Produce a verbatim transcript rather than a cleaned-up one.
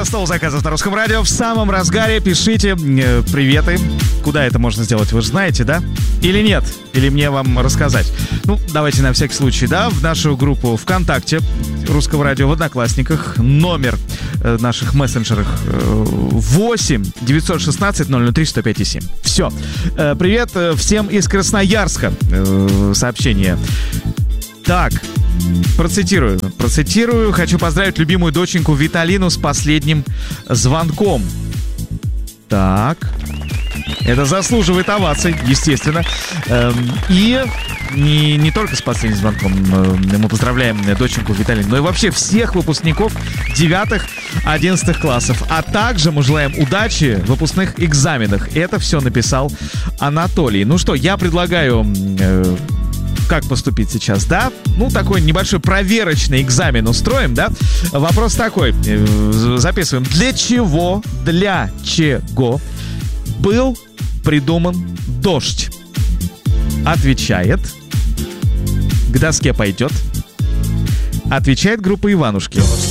Стол заказов на Русском радио в самом разгаре. Пишите э, приветы. Куда это можно сделать, вы же знаете, да? Или нет? Или мне вам рассказать? Ну, давайте на всякий случай, да, в нашу группу ВКонтакте Русского радио, в Одноклассниках. Номер э, наших мессенджеров э, восемь девятьсот шестнадцать ноль ноль три сто пять семь. Все. Э, привет э, всем из Красноярска. Э, сообщение. Так, процитирую. Процитирую. Хочу поздравить любимую доченьку Виталину с последним звонком. Так. Это заслуживает оваций, естественно. Эм, и не, не только с последним звонком мы поздравляем доченьку Виталину, но и вообще всех выпускников девятых, одиннадцатых классов. А также мы желаем удачи в выпускных экзаменах. Это все написал Анатолий. Ну что, я предлагаю... Э, как поступить сейчас, да? Ну, такой небольшой проверочный экзамен устроим, да? Вопрос такой, записываем. Для чего, для чего был придуман дождь? Отвечает. К доске пойдет. Отвечает группа Иванушки.